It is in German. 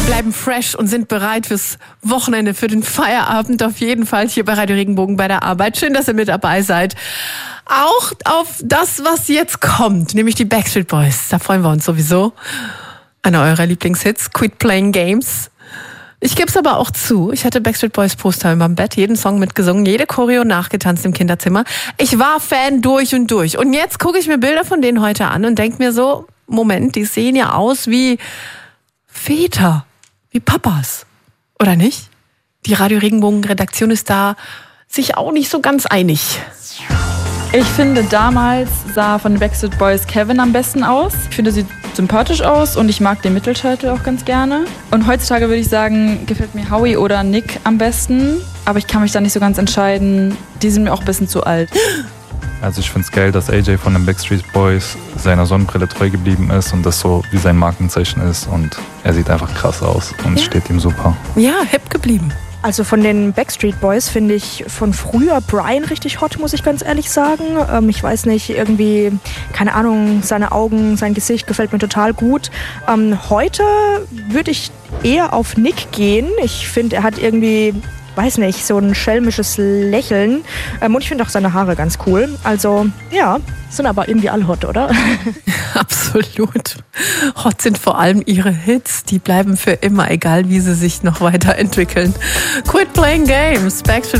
bleiben fresh und sind bereit fürs Wochenende, für den Feierabend auf jeden Fall hier bei Radio Regenbogen bei der Arbeit. Schön, dass ihr mit dabei seid. Auch auf das, was jetzt kommt, nämlich die Backstreet Boys. Da freuen wir uns sowieso. Einer eurer Lieblingshits, Quit Playing Games. Ich gebe es aber auch zu, ich hatte Backstreet Boys Poster überm Bett, jeden Song mitgesungen, jede Choreo nachgetanzt im Kinderzimmer. Ich war Fan durch und durch. Und jetzt gucke ich mir Bilder von denen heute an und denke mir so, Moment, die sehen ja aus wie Väter, wie Papas. Oder nicht? Die Radio Regenbogen Redaktion ist da sich auch nicht so ganz einig. Ich finde, damals sah von den Backstreet Boys Kevin am besten aus. Ich finde, er sieht sympathisch aus und ich mag den Mittelscheitel auch ganz gerne. Und heutzutage würde ich sagen, gefällt mir Howie oder Nick am besten. Aber ich kann mich da nicht so ganz entscheiden. Die sind mir auch ein bisschen zu alt. Also ich finde es geil, dass AJ von den Backstreet Boys seiner Sonnenbrille treu geblieben ist und das so wie sein Markenzeichen ist. Und er sieht einfach krass aus und es steht ihm super. Ja, hip geblieben. Also von den Backstreet Boys finde ich von früher Brian richtig hot, muss ich ganz ehrlich sagen. Ich weiß nicht, irgendwie, keine Ahnung, seine Augen, sein Gesicht gefällt mir total gut. Heute würde ich eher auf Nick gehen. Ich finde, er hat irgendwie, weiß nicht, so ein schelmisches Lächeln. Und ich finde auch seine Haare ganz cool. Also, ja, sind aber irgendwie alle hot, oder? Absolut. Hot sind vor allem ihre Hits. Die bleiben für immer, egal wie sie sich noch weiterentwickeln. Quit Playing Games. Backstreet